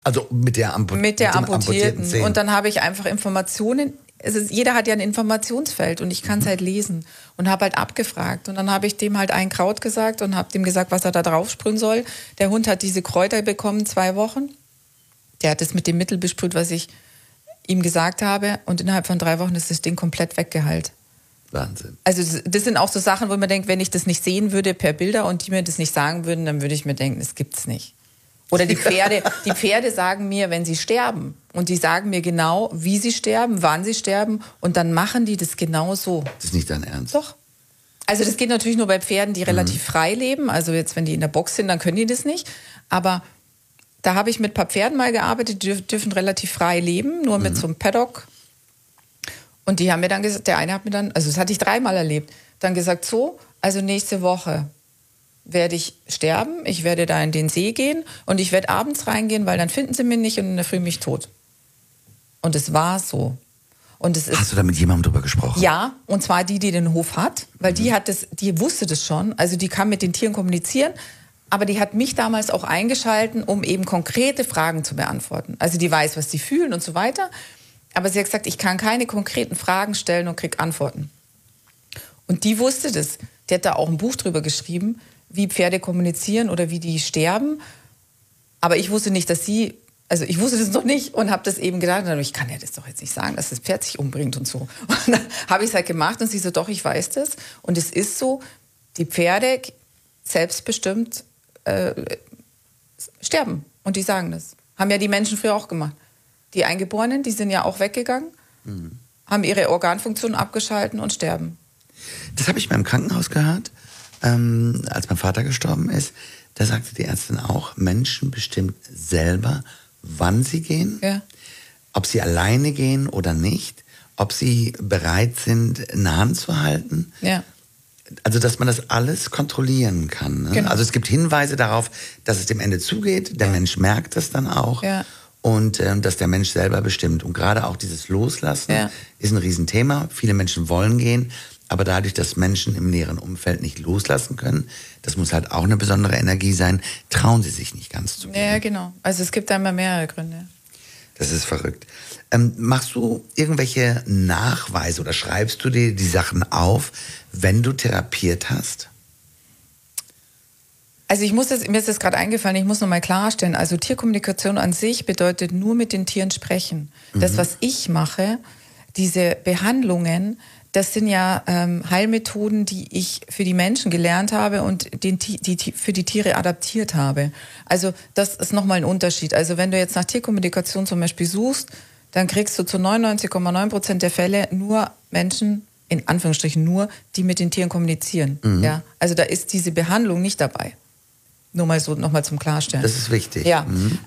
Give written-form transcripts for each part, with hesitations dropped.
Also mit der amputierten Zehen. Und dann habe ich einfach Informationen. Jeder hat ja ein Informationsfeld und ich kann es halt lesen und habe halt abgefragt. Und dann habe ich dem halt ein Kraut gesagt und habe dem gesagt, was er da drauf sprühen soll. Der Hund hat diese Kräuter bekommen, 2 Wochen. Der hat es mit dem Mittel besprüht, was ich ihm gesagt habe. Und innerhalb von 3 Wochen ist das Ding komplett weggeheilt. Wahnsinn. Also das sind auch so Sachen, wo man denkt, wenn ich das nicht sehen würde per Bilder und die mir das nicht sagen würden, dann würde ich mir denken, das gibt's nicht. Oder die Pferde sagen mir, wenn sie sterben. Und die sagen mir genau, wie sie sterben, wann sie sterben. Und dann machen die das genau so. Das ist nicht dein Ernst? Doch. Also das geht natürlich nur bei Pferden, die relativ frei leben. Also jetzt, wenn die in der Box sind, dann können die das nicht. Aber da habe ich mit ein paar Pferden mal gearbeitet, die dürfen relativ frei leben, nur mit so einem Paddock. Und die haben mir dann gesagt, der eine hat mir dann, also das hatte ich 3-mal erlebt, dann gesagt, so, also nächste Woche werde ich sterben, ich werde da in den See gehen und ich werde abends reingehen, weil dann finden sie mich nicht und in der Früh mich tot. Und es war so. Und es ist, hast du da mit jemandem drüber gesprochen? Ja, und zwar die den Hof hat, weil die wusste das schon, also die kann mit den Tieren kommunizieren, aber die hat mich damals auch eingeschalten, um eben konkrete Fragen zu beantworten. Also die weiß, was die fühlen und so weiter, aber sie hat gesagt, ich kann keine konkreten Fragen stellen und krieg Antworten. Und die wusste das. Die hat da auch ein Buch drüber geschrieben, wie Pferde kommunizieren oder wie die sterben. Aber ich wusste nicht, ich wusste das noch nicht und habe das eben gedacht, ich kann ja das doch jetzt nicht sagen, dass das Pferd sich umbringt und so. Und dann habe ich es halt gemacht und sie so, doch, ich weiß das. Und es ist so, die Pferde selbstbestimmt sterben. Und die sagen das. Haben ja die Menschen früher auch gemacht. Die Eingeborenen, die sind ja auch weggegangen, haben ihre Organfunktion abgeschalten und sterben. Das habe ich mal im Krankenhaus gehört, als mein Vater gestorben ist. Da sagte die Ärztin auch, Menschen bestimmen selber, wann sie gehen, ob sie alleine gehen oder nicht, ob sie bereit sind, eine Hand zu halten. Ja. Also, dass man das alles kontrollieren kann. Ne? Genau. Also es gibt Hinweise darauf, dass es dem Ende zugeht. Der Mensch merkt das dann auch. Ja. Und dass der Mensch selber bestimmt. Und gerade auch dieses Loslassen ist ein Riesenthema. Viele Menschen wollen gehen, aber dadurch, dass Menschen im näheren Umfeld nicht loslassen können, das muss halt auch eine besondere Energie sein, trauen sie sich nicht ganz zu gehen. Ja, genau. Also es gibt da immer mehrere Gründe. Das ist verrückt. Machst du irgendwelche Nachweise oder schreibst du dir die Sachen auf, wenn du therapiert hast? Also mir ist das gerade eingefallen, ich muss noch mal klarstellen, also Tierkommunikation an sich bedeutet nur mit den Tieren sprechen. Das, was ich mache, diese Behandlungen, das sind ja Heilmethoden, die ich für die Menschen gelernt habe und für die Tiere adaptiert habe. Also das ist nochmal ein Unterschied. Also wenn du jetzt nach Tierkommunikation zum Beispiel suchst, dann kriegst du zu 99,9% der Fälle nur Menschen, in Anführungsstrichen nur, die mit den Tieren kommunizieren. Ja? Also da ist diese Behandlung nicht dabei. Nur mal so nochmal zum Klarstellen. Das ist wichtig. Ja.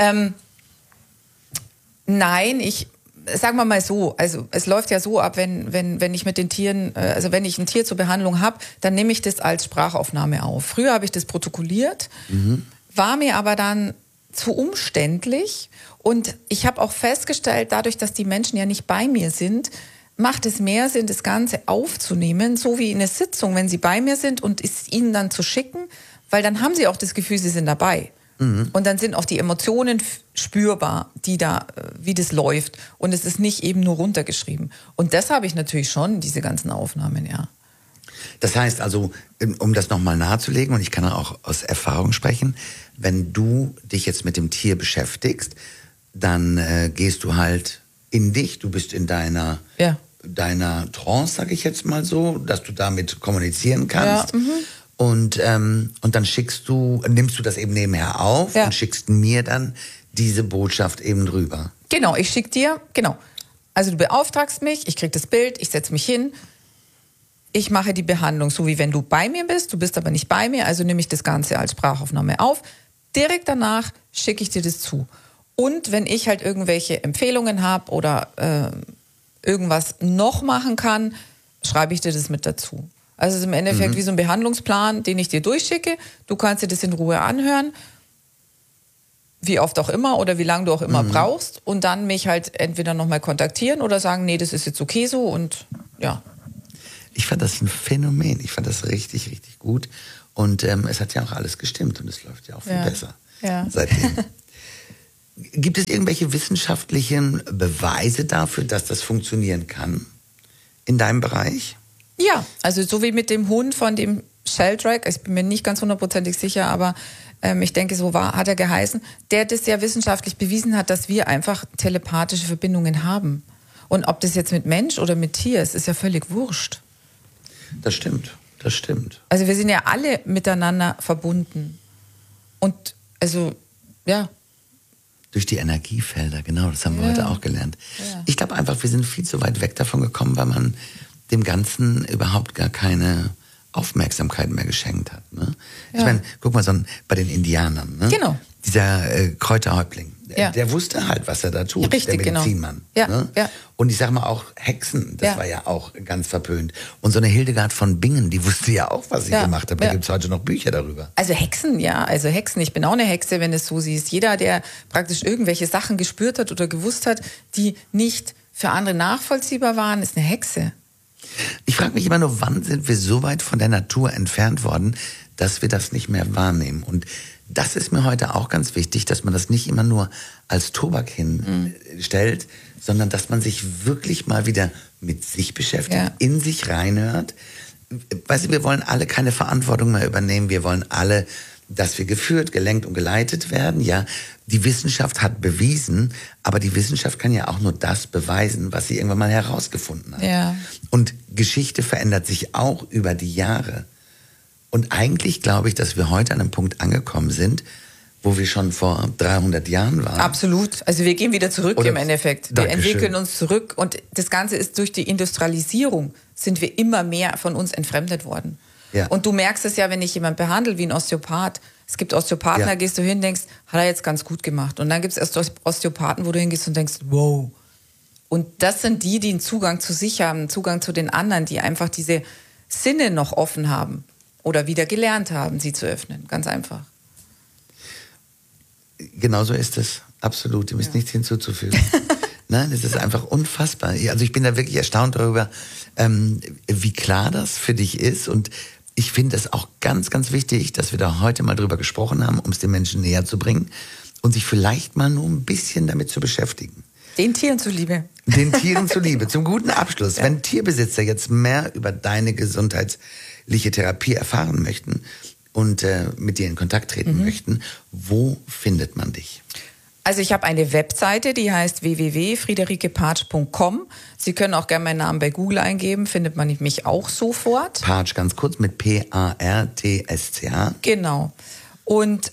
Nein, sagen wir mal so, also es läuft ja so ab, wenn ich mit den Tieren, also wenn ich ein Tier zur Behandlung habe, dann nehme ich das als Sprachaufnahme auf. Früher habe ich das protokolliert, war mir aber dann zu umständlich und ich habe auch festgestellt, dadurch, dass die Menschen ja nicht bei mir sind, macht es mehr Sinn, das Ganze aufzunehmen, so wie in einer Sitzung, wenn sie bei mir sind und es ihnen dann zu schicken, weil dann haben sie auch das Gefühl, sie sind dabei. Und dann sind auch die Emotionen spürbar, die da, wie das läuft. Und es ist nicht eben nur runtergeschrieben. Und das habe ich natürlich schon, diese ganzen Aufnahmen, ja. Das heißt also, um das nochmal nahezulegen, und ich kann auch aus Erfahrung sprechen, wenn du dich jetzt mit dem Tier beschäftigst, dann gehst du halt in dich, du bist in deiner Trance, sage ich jetzt mal so, dass du damit kommunizieren kannst. Ja, und dann nimmst du das eben nebenher auf und schickst mir dann diese Botschaft eben rüber. Genau, ich schicke dir, Also du beauftragst mich, ich krieg das Bild, ich setze mich hin, ich mache die Behandlung, so wie wenn du bei mir bist, du bist aber nicht bei mir, also nehme ich das Ganze als Sprachaufnahme auf. Direkt danach schicke ich dir das zu. Und wenn ich halt irgendwelche Empfehlungen habe oder irgendwas noch machen kann, schreibe ich dir das mit dazu. Also es ist im Endeffekt wie so ein Behandlungsplan, den ich dir durchschicke. Du kannst dir das in Ruhe anhören, wie oft auch immer oder wie lange du auch immer brauchst. Und dann mich halt entweder nochmal kontaktieren oder sagen, nee, das ist jetzt okay so und ja. Ich fand das ein Phänomen. Ich fand das richtig, richtig gut. Und es hat ja auch alles gestimmt und es läuft ja auch viel besser seitdem. Gibt es irgendwelche wissenschaftlichen Beweise dafür, dass das funktionieren kann in deinem Bereich? Ja, also so wie mit dem Hund von dem Sheldrake, ich bin mir nicht ganz 100% sicher, aber ich denke, so hat er geheißen, der das ja wissenschaftlich bewiesen hat, dass wir einfach telepathische Verbindungen haben. Und ob das jetzt mit Mensch oder mit Tier ist, ist ja völlig wurscht. Das stimmt. Also wir sind ja alle miteinander verbunden. Und also, ja. Durch die Energiefelder, genau, das haben wir heute auch gelernt. Ja. Ich glaube einfach, wir sind viel zu weit weg davon gekommen, weil man dem Ganzen überhaupt gar keine Aufmerksamkeit mehr geschenkt hat. Ne? Ja. Ich meine, guck mal, bei den Indianern. Ne? Genau. Dieser Kräuterhäuptling, der wusste halt, was er da tut, richtig, der Medizinmann. Genau. Ne? Ja. Und ich sage mal auch Hexen, das war ja auch ganz verpönt. Und so eine Hildegard von Bingen, die wusste ja auch, was sie gemacht hat. Da gibt es heute noch Bücher darüber. Also Hexen, ich bin auch eine Hexe, wenn du es so siehst. Jeder, der praktisch irgendwelche Sachen gespürt hat oder gewusst hat, die nicht für andere nachvollziehbar waren, ist eine Hexe. Ich frage mich immer nur, wann sind wir so weit von der Natur entfernt worden, dass wir das nicht mehr wahrnehmen? Und das ist mir heute auch ganz wichtig, dass man das nicht immer nur als Tobak hinstellt, sondern dass man sich wirklich mal wieder mit sich beschäftigt, in sich reinhört. Weißt du, wir wollen alle keine Verantwortung mehr übernehmen. Wir wollen alle, dass wir geführt, gelenkt und geleitet werden. Ja, die Wissenschaft hat bewiesen, aber die Wissenschaft kann ja auch nur das beweisen, was sie irgendwann mal herausgefunden hat. Ja. Und Geschichte verändert sich auch über die Jahre. Und eigentlich glaube ich, dass wir heute an einem Punkt angekommen sind, wo wir schon vor 300 Jahren waren. Absolut. Also wir gehen wieder zurück im Endeffekt. Wir Dankeschön. entwickeln uns zurück. Und das Ganze ist durch die Industrialisierung, sind wir immer mehr von uns entfremdet worden. Ja. Und du merkst es ja, wenn ich jemanden behandle wie ein Osteopath. Es gibt Osteopathen, da gehst du hin, denkst, hat er jetzt ganz gut gemacht. Und dann gibt es Osteopathen, wo du hingehst und denkst, wow. Und das sind die einen Zugang zu sich haben, einen Zugang zu den anderen, die einfach diese Sinne noch offen haben oder wieder gelernt haben, sie zu öffnen. Ganz einfach. Genau so ist es. Absolut. Dem ist nichts hinzuzufügen. Nein, es ist einfach unfassbar. Also ich bin da wirklich erstaunt darüber, wie klar das für dich ist. Und ich finde es auch ganz, ganz wichtig, dass wir da heute mal drüber gesprochen haben, um es den Menschen näher zu bringen und sich vielleicht mal nur ein bisschen damit zu beschäftigen. Den Tieren zuliebe. Den Tieren zuliebe. Zum guten Abschluss. Ja. Wenn Tierbesitzer jetzt mehr über deine gesundheitliche Therapie erfahren möchten und mit dir in Kontakt treten möchten, wo findet man dich? Also ich habe eine Webseite, die heißt www.friederikepatsch.com. Sie können auch gerne meinen Namen bei Google eingeben, findet man mich auch sofort. Patsch, ganz kurz, mit P-A-R-T-S-C-H. Genau. Und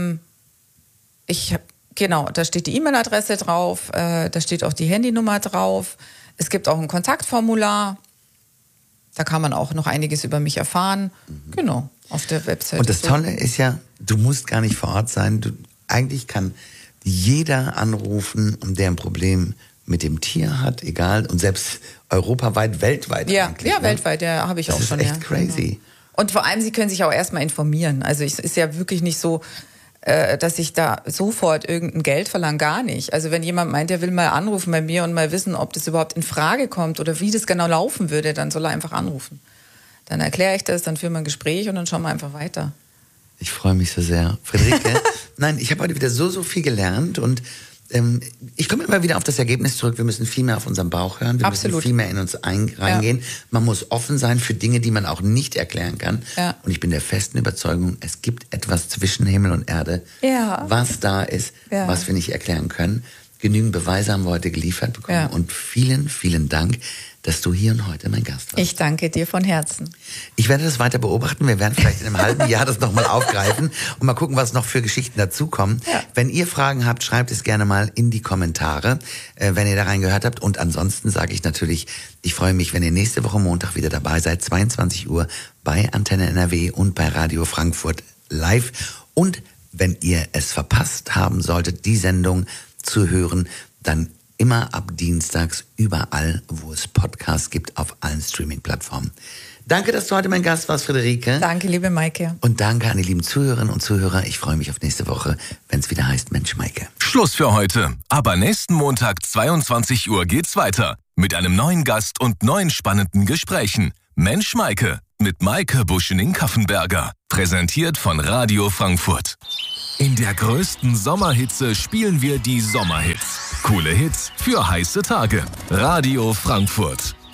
genau, da steht die E-Mail-Adresse drauf, da steht auch die Handynummer drauf. Es gibt auch ein Kontaktformular. Da kann man auch noch einiges über mich erfahren. Genau, auf der Webseite. Und das Tolle ist ja, du musst gar nicht vor Ort sein. Eigentlich kann jeder anrufen, der ein Problem mit dem Tier hat, egal. Und selbst europaweit, weltweit eigentlich. Ja, weltweit, ja, habe ich auch schon. Das ist echt crazy. Genau. Und vor allem, Sie können sich auch erstmal informieren. Also es ist ja wirklich nicht so, dass ich da sofort irgendein Geld verlange, gar nicht. Also wenn jemand meint, der will mal anrufen bei mir und mal wissen, ob das überhaupt in Frage kommt oder wie das genau laufen würde, dann soll er einfach anrufen. Dann erkläre ich das, dann führen wir ein Gespräch und dann schauen wir einfach weiter. Ich freue mich so sehr. Friederike, nein, ich habe heute wieder so viel gelernt und ich komme immer wieder auf das Ergebnis zurück, wir müssen viel mehr auf unseren Bauch hören, wir müssen viel mehr in uns reingehen. Man muss offen sein für Dinge, die man auch nicht erklären kann. Ja. Und ich bin der festen Überzeugung, es gibt etwas zwischen Himmel und Erde, was da ist, was wir nicht erklären können. Genügend Beweise haben wir heute geliefert bekommen und vielen, vielen Dank, dass du hier und heute mein Gast warst. Ich danke dir von Herzen. Ich werde das weiter beobachten. Wir werden vielleicht in einem halben Jahr das nochmal aufgreifen und mal gucken, was noch für Geschichten dazukommen. Ja. Wenn ihr Fragen habt, schreibt es gerne mal in die Kommentare, wenn ihr da reingehört habt. Und ansonsten sage ich natürlich, ich freue mich, wenn ihr nächste Woche Montag wieder dabei seid, 22 Uhr bei Antenne NRW und bei Radio Frankfurt live. Und wenn ihr es verpasst haben solltet, die Sendung zu hören, dann immer ab dienstags überall, wo es Podcasts gibt, auf allen Streaming-Plattformen. Danke, dass du heute mein Gast warst, Friederike. Danke, liebe Maike. Und danke an die lieben Zuhörerinnen und Zuhörer. Ich freue mich auf nächste Woche, wenn es wieder heißt Mensch, Maike. Schluss für heute. Aber nächsten Montag, 22 Uhr, geht's weiter. Mit einem neuen Gast und neuen spannenden Gesprächen. Mensch, Maike. Mit Maike Buschening-Kaffenberger. Präsentiert von Radio Frankfurt. In der größten Sommerhitze spielen wir die Sommerhits. Coole Hits für heiße Tage. Radio Frankfurt.